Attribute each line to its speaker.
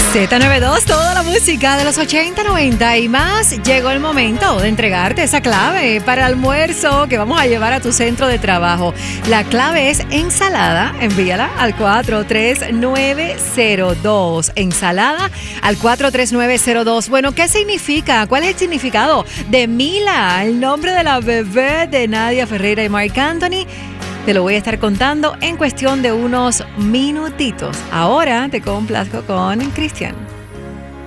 Speaker 1: Z92, toda la música de los 80, 90 y más. Llegó el momento de entregarte esa clave para el almuerzo que vamos a llevar a tu centro de trabajo. La clave es ensalada. Envíala al 43902. Ensalada al 43902. Bueno, ¿qué significa? ¿Cuál es el significado de Mila? El nombre de la bebé de Nadia Ferreira y Marc Anthony. Te lo voy a estar contando en cuestión de unos minutitos. Ahora te complazco con Cristian.